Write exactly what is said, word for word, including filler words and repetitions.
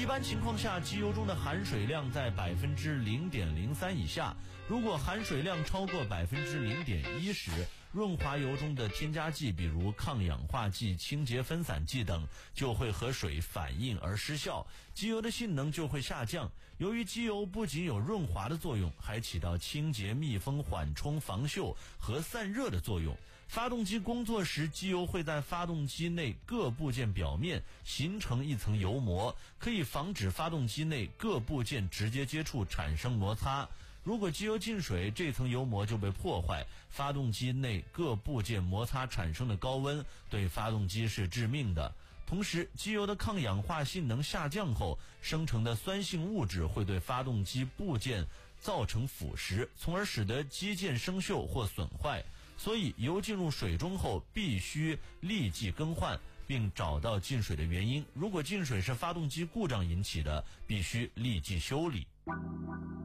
一般情况下，机油中的含水量在百分之零点零三以下，如果含水量超过百分之零点一时，润滑油中的添加剂，比如抗氧化剂、清洁分散剂等，就会和水反应而失效，机油的性能就会下降。由于机油不仅有润滑的作用，还起到清洁、密封、缓冲、防锈和散热的作用。发动机工作时，机油会在发动机内各部件表面形成一层油膜，可以防止发动机内各部件直接接触产生摩擦。如果机油进水，这层油膜就被破坏，发动机内各部件摩擦产生的高温对发动机是致命的。同时，机油的抗氧化性能下降后，生成的酸性物质会对发动机部件造成腐蚀，从而使得机件生锈或损坏。所以油进入水中后必须立即更换，并找到进水的原因。如果进水是发动机故障引起的，必须立即修理。